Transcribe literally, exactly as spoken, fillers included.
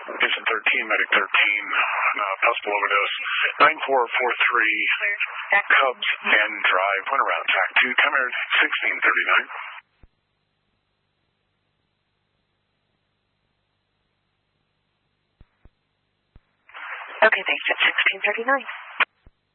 Patient thirteen, medic thirteen, uh, possible overdose. nine four four three, Cubs and Drive, went around track two, come here, sixteen thirty-nine. Okay, thanks, at sixteen thirty-nine.